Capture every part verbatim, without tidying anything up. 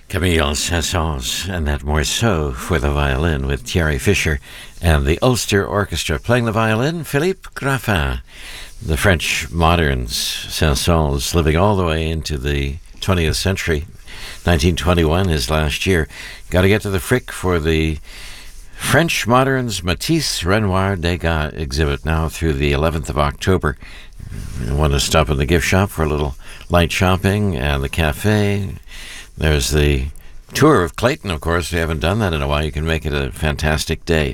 Camille Saint-Saëns and that Morceau for the violin with Thierry Fischer and the Ulster Orchestra. Playing the violin, Philippe Graffin. The French moderns, Saint-Saëns, living all the way into the twentieth century. nineteen twenty-one, his last year. Got to get to the Frick for the French moderns Matisse Renoir Degas exhibit now through the eleventh of October. You want to stop in the gift shop for a little light shopping and the cafe. There's the tour of Clayton, of course. We haven't done that in a while. You can make it a fantastic day.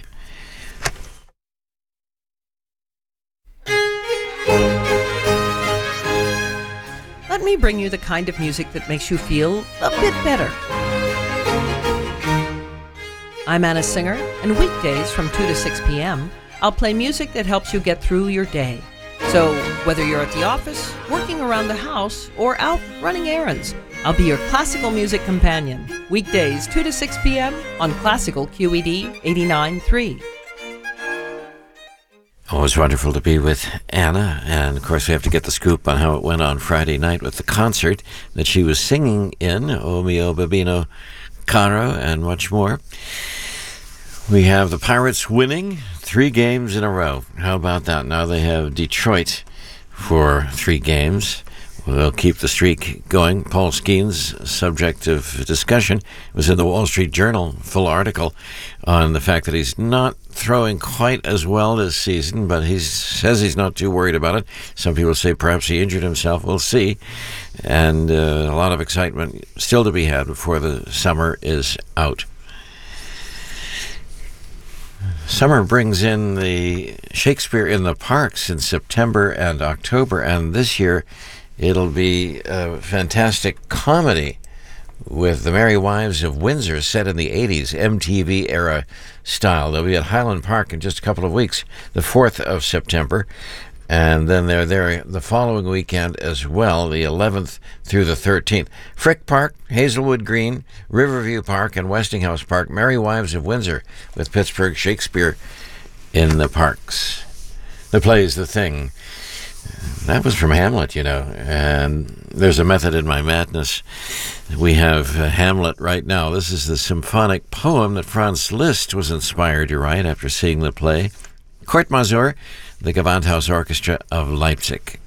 Let me bring you the kind of music that makes you feel a bit better. I'm Anna Singer, and weekdays from two to six p.m., I'll play music that helps you get through your day. So whether you're at the office, working around the house, or out running errands, I'll be your classical music companion. Weekdays two to six p.m. on Classical Q E D eighty-nine point three. Always wonderful to be with Anna, and of course we have to get the scoop on how it went on Friday night with the concert that she was singing in, O Mio Babino Caro, and much more. We have the Pirates winning three games in a row. How about that? Now they have Detroit for three games. They'll keep the streak going. Paul Skeens, subject of discussion, was in the Wall Street Journal, full article on the fact that he's not throwing quite as well this season, but he says he's not too worried about it. Some people say perhaps he injured himself. We'll see. And uh, a lot of excitement still to be had before the summer is out. Summer brings in the Shakespeare in the Parks in September and October, and this year it'll be a fantastic comedy with The Merry Wives of Windsor, set in the eighties, M T V era style. They'll be at Highland Park in just a couple of weeks, the fourth of September. And then they're there the following weekend as well, the eleventh through the thirteenth. Frick Park, Hazelwood Green, Riverview Park, and Westinghouse Park. Merry Wives of Windsor with Pittsburgh Shakespeare in the Parks. The play is The Thing. That was from Hamlet, you know, and there's a method in my madness. We have uh, Hamlet right now. This is the symphonic poem that Franz Liszt was inspired to write after seeing the play. Kurt Masur, the Gewandhaus Orchestra of Leipzig.